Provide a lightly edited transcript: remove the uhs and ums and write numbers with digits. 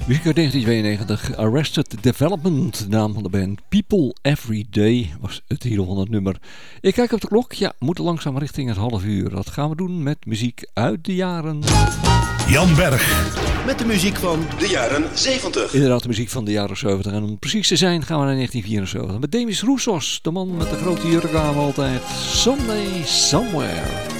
Muziek uit 1992, Arrested Development, de naam van de band. People Every Day was het titel van het nummer. Ik kijk op de klok, ja, we moeten langzaam richting het half uur. Dat gaan we doen met muziek uit de jaren... Jan Berg. Met de muziek van de jaren 70. Inderdaad, de muziek van de jaren 70. En om precies te zijn gaan we naar 1974. Met Demis Roussos, de man met de grote jurk aan altijd. Someday, Somewhere.